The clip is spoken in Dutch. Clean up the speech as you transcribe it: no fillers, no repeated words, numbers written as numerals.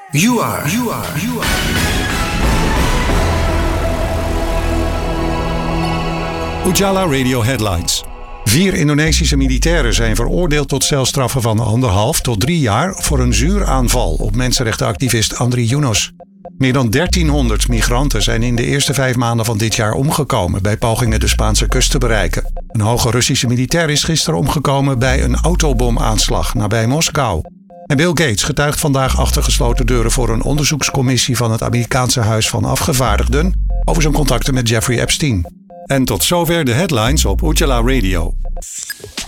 You are. Ujala Radio Headlines. 4 Indonesische militairen zijn veroordeeld tot celstraffen van 1,5 tot 3 jaar voor een zuuraanval op mensenrechtenactivist Andri Yunus. Meer dan 1300 migranten zijn in de eerste 5 maanden van dit jaar omgekomen bij pogingen de Spaanse kust te bereiken. Een hoge Russische militair is gisteren omgekomen bij een autobomaanslag nabij Moskou. En Bill Gates getuigt vandaag achter gesloten deuren voor een onderzoekscommissie van het Amerikaanse Huis van Afgevaardigden over zijn contacten met Jeffrey Epstein. En tot zover de headlines op Ujala Radio.